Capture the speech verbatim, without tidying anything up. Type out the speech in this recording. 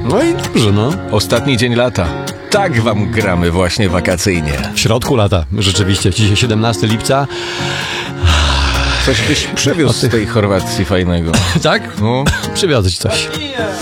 No i dobrze, no. Ostatni dzień lata. Tak wam gramy właśnie wakacyjnie. W środku lata, rzeczywiście. Dzisiaj siedemnastego lipca. Coś byś przywiózł z tej Chorwacji fajnego. Tak? No. Przywiozę ci coś.